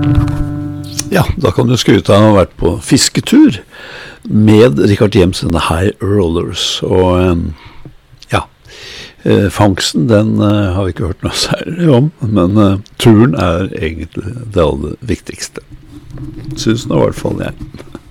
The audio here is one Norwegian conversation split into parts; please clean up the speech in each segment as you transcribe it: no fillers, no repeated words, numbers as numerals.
Ja, da kan du skryte av å ha vært på fisketur med Richard Jemsen High Rollers, og ja, fangsten den har vi ikke hørt noe særlig om, men turen egentlig det aller viktigste. Synes nå i hvert fall jeg.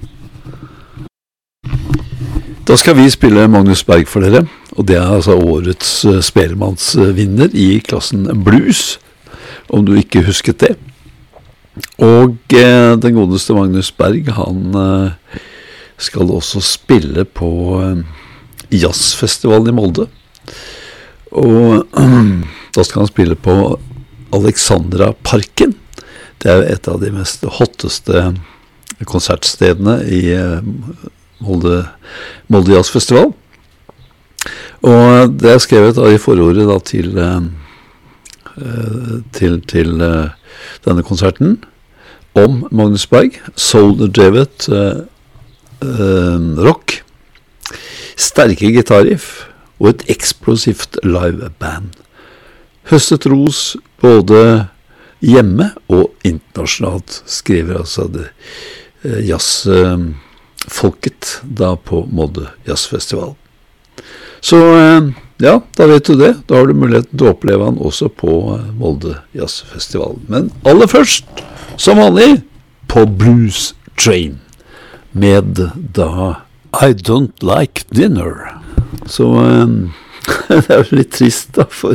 Da skal vi spille Magnus Berg for dere, og det altså årets spellemannsvinner i klassen blues, om du ikke husket det. Og den godeste Magnus Berg, han skal også spille på jazzfestivalen i Molde. Og da skal han spille på Alexandra Parken. Det et av de mest hotteste konsertstedene i Molde Jazzfestival. Og det skrevet i forordet da, til denne konserten om Magnus Berg, soul-drevet rock, sterke gitarriff og et eksplosivt liveband. Høstet ros både hjemme og internasjonalt, skriver altså det jazzfolket da på Molde Jazzfestival. Så ja, da vet du det. Da har du muligheten til å oppleve han også på Molde Jazzfestival. Men aller først, som vanlig, på Blues Train, med da I Don't Like Dinner. Så det jo litt trist da, for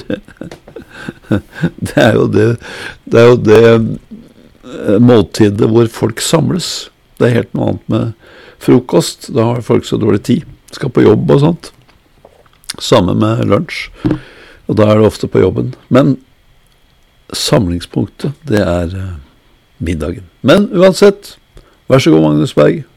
det jo det måltidet hvor folk samles. Det helt noe annet med frokost. Da har folk så dårlig tid. Skal på jobb og sånt. Sammen med lunsj, og da det ofte på jobben. Men samlingspunktet, det middagen. Men uansett, vær så god Magnus Berg.